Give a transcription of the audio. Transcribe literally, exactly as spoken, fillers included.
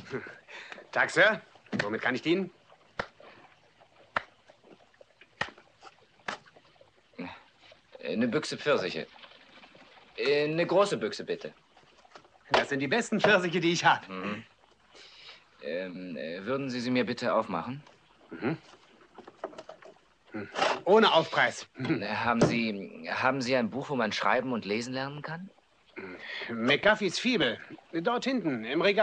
Tag, Sir. Womit kann ich dienen? Eine Büchse Pfirsiche. Eine große Büchse, bitte. Das sind die besten Pfirsiche, die ich habe. Mhm. Ähm, würden Sie sie mir bitte aufmachen? Mhm. Ohne Aufpreis. Haben Sie, haben Sie ein Buch, wo man schreiben und lesen lernen kann? McGuffeys Fibel. Dort hinten im Regal.